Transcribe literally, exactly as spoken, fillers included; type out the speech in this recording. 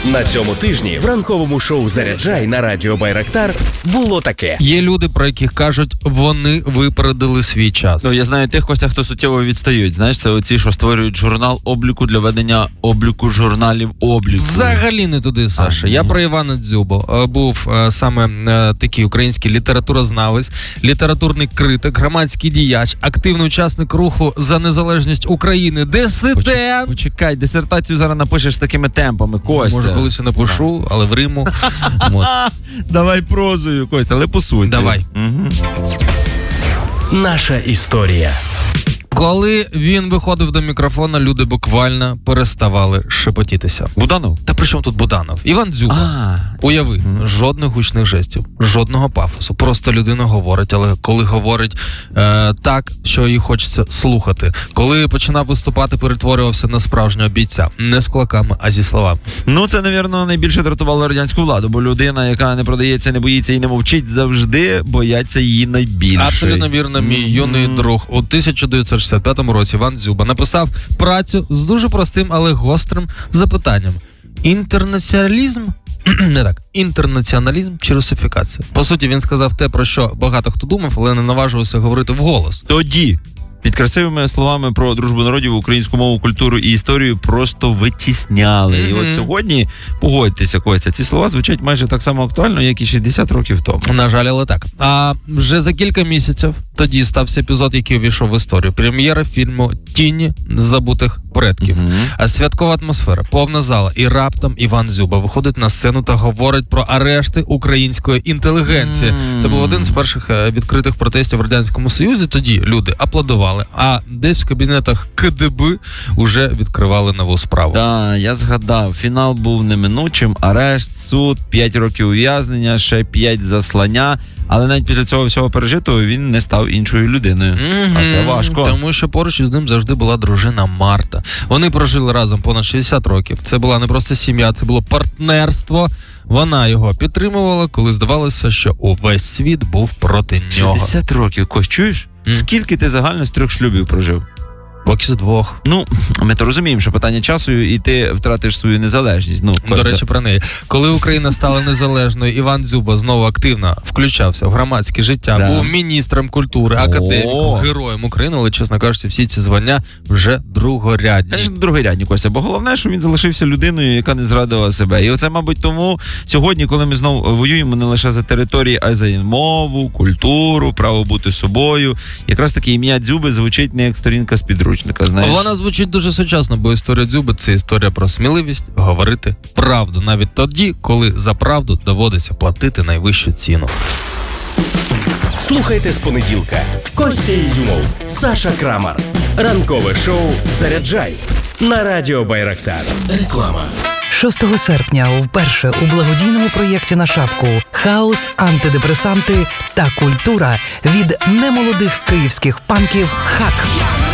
На цьому тижні в ранковому шоу «Заряджай» на радіо Байрактар було таке. Є люди, про яких кажуть, вони випередили свій час. Ну, я знаю тих, Костя, хто суттєво відстають. Знаєш, це оці, що створюють журнал обліку для ведення обліку журналів обліку. Взагалі не туди, Саша. А, я про Івана Дзюбу. Був е, саме е, такий український літературознавець, літературний критик, громадський діяч, активний учасник руху за незалежність України, дисидент. Почекай, дисертацію зараз напишеш такими темпами, Костя. Може, колись я напишу, але в Риму. Давай прозою, Костя, але по суті. Давай. Угу. Наша історія. Коли він виходив до мікрофона, люди буквально переставали шепотітися. Буданов? Та при чому тут Буданов? Іван Дзюба. А. Уяви, mm. жодних гучних жестів, жодного пафосу. Просто людина говорить, але коли говорить е, так, що їй хочеться слухати. Коли починав виступати, перетворювався на справжнього бійця. Не з кулаками, а зі словами. Ну, це, навірно, найбільше дратувало радянську владу, бо людина, яка не продається, не боїться і не мовчить, завжди бояться її найбільше. Абсолютно вірно, мій mm-hmm. юний друг. У тисяча дев'ятсот шістдесят п'ятому році Іван Дзюба написав працю з дуже простим, але гострим запитанням. Інтернаціоналізм? Не так. Інтернаціоналізм чи русифікація? По суті, він сказав те, про що багато хто думав, але не наважувався говорити вголос. Тоді під красивими словами про дружбу народів українську мову, культуру і історію просто витісняли. Mm-hmm. І от сьогодні, погодьтеся, Костя, ці слова звучать майже так само актуально, як і шістдесят років тому. На жаль, але так. А вже за кілька місяців тоді стався епізод, який увійшов в історію. Прем'єра фільму «Тіні забутих предків». Mm-hmm. А святкова атмосфера, повна зала. І раптом Іван Дзюба виходить на сцену та говорить про арешти української інтелігенції. Mm-hmm. Це був один з перших відкритих протестів в Радянському Союзі. Тоді люди аплодували. А десь в кабінетах ка де бе вже відкривали нову справу. Так, я згадав, фінал був неминучим, арешт, суд, п'ять років ув'язнення, ще п'ять заслання, але навіть після цього всього пережитого він не став іншою людиною. Mm-hmm. А це важко. Тому що поруч із ним завжди була дружина Марта. Вони прожили разом понад шістдесят років. Це була не просто сім'я, це було партнерство. Вона його підтримувала, коли здавалося, що увесь світ був проти нього. шістдесят років, Кость, чуєш? Mm. Скільки ти загально з трьох шлюбів прожив? Поки з двох. Ну, ми то розуміємо, що питання часу, і ти втратиш свою незалежність. Ну, До речі, про неї. Коли Україна стала незалежною, Іван Дзюба знову активно включався в громадське життя, да. був міністром культури, академіком, О. героєм України, але, чесно кажучи, всі ці звання вже другорядні. Звісно, другорядні, Костя, бо головне, що він залишився людиною, яка не зрадила себе. І оце, мабуть, тому сьогодні, коли ми знову воюємо не лише за території, а й за мову, культуру, право бути собою, якраз таки ім'я Дзюби звучить не як сторінка з підручника. Знаєш. Вона звучить дуже сучасно, бо історія Дзюби – це історія про сміливість говорити правду, навіть тоді, коли за правду доводиться платити найвищу ціну. Слухайте з понеділка. Костя Ізюмов, Саша Крамар. Ранкове шоу «Заряджай» на радіо Байрактар. Реклама. шостого серпня вперше у благодійному проєкті на шапку «Хаос, антидепресанти та культура» від немолодих київських панків «Хак».